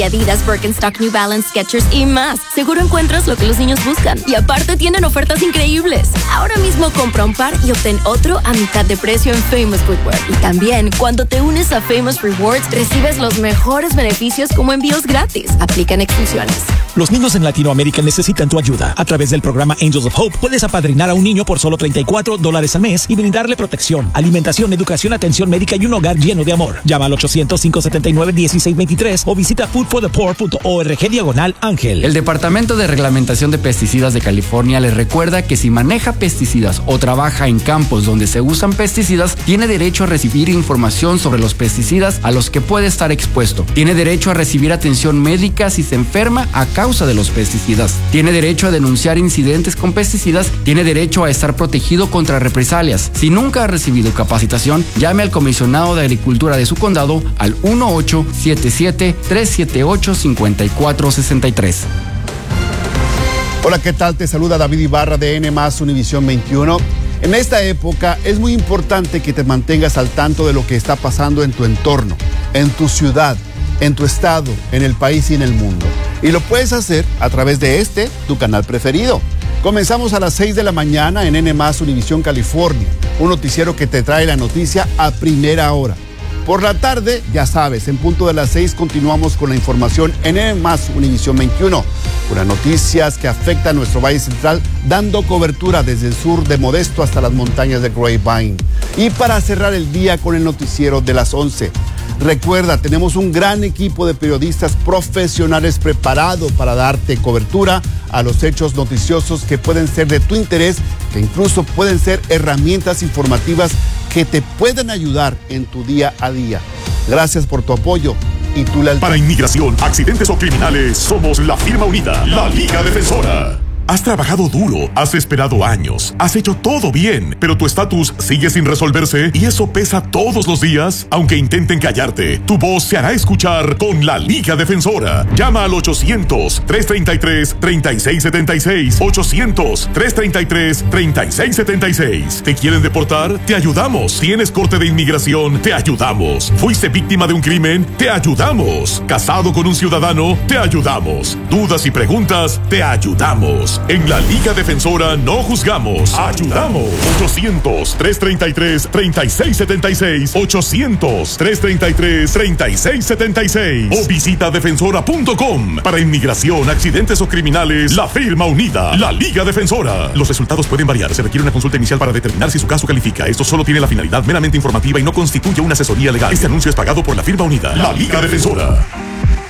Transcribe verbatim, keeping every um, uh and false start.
Adidas, Birkenstock, New Balance, Skechers y más. Seguro encuentras lo que los niños buscan. Y aparte tienen ofertas increíbles. Ahora mismo compra un par y obtén otro a mitad de precio en Famous Footwear. Y también, cuando te unes a Famous Rewards, recibes los mejores beneficios como envíos gratis. Aplican exclusiones. Los niños en Latinoamérica necesitan tu ayuda. A través del programa Angels of Hope, puedes apadrinar a un niño por solo treinta y cuatro dólares al mes y brindarle protección, alimentación, educación, atención médica y un hogar lleno de amor. Llama al ochocientos, cinco setenta y nueve, dieciséis veintitrés o visita food for the poor punto org diagonal ángel. El Departamento de Reglamentación de Pesticidas de California le recuerda que si maneja pesticidas o trabaja en campos donde se usan pesticidas, tiene derecho a recibir información sobre los pesticidas a los que puede estar expuesto. Tiene derecho a recibir atención médica si se enferma a causa de los pesticidas. Tiene derecho a denunciar incidentes con pesticidas. Tiene derecho a estar protegido contra represalias. Si nunca ha recibido capacitación, llame al comisionado de Agricultura de su condado al uno ocho siete siete, tres siete ocho, cinco cuatro seis tres. Hola, ¿qué tal? Te saluda David Ibarra de N más Univisión veintiuno. En esta época es muy importante que te mantengas al tanto de lo que está pasando en tu entorno, en tu ciudad, en tu estado, en el país y en el mundo. Y lo puedes hacer a través de este, tu canal preferido. Comenzamos a las seis de la mañana en N más Univisión California, un noticiero que te trae la noticia a primera hora. Por la tarde, ya sabes, en punto de las seis continuamos con la información en N más Univisión veintiuno, con las noticias que afectan a nuestro Valle Central, dando cobertura desde el sur de Modesto hasta las montañas de Grapevine. Y para cerrar el día con el noticiero de las once. Recuerda, tenemos un gran equipo de periodistas profesionales preparado para darte cobertura a los hechos noticiosos que pueden ser de tu interés, que incluso pueden ser herramientas informativas que te pueden ayudar en tu día a día. Gracias por tu apoyo y tu lealtad. Para inmigración, accidentes o criminales, somos la firma unida, la Liga Defensora. Has trabajado duro, has esperado años, has hecho todo bien, pero tu estatus sigue sin resolverse y eso pesa todos los días. Aunque intenten callarte, tu voz se hará escuchar con la Liga Defensora. Llama al ochocientos, tres treinta y tres, treinta y seis setenta y seis, ochocientos, tres treinta y tres, treinta y seis setenta y seis. ¿Te quieren deportar? Te ayudamos. ¿Tienes corte de inmigración? Te ayudamos. ¿Fuiste víctima de un crimen? Te ayudamos. ¿Casado con un ciudadano? Te ayudamos. ¿Dudas y preguntas? Te ayudamos. En la Liga Defensora no juzgamos, ayudamos. ochocientos, tres treinta y tres, treinta y seis setenta y seis, ochocientos, tres treinta y tres, treinta y seis setenta y seis o visita defensora punto com. Para inmigración, accidentes o criminales, la firma unida, la Liga Defensora. Los resultados pueden variar, se requiere una consulta inicial para determinar si su caso califica. Esto solo tiene la finalidad meramente informativa y no constituye una asesoría legal. Este anuncio es pagado por la firma unida, la Liga Defensora.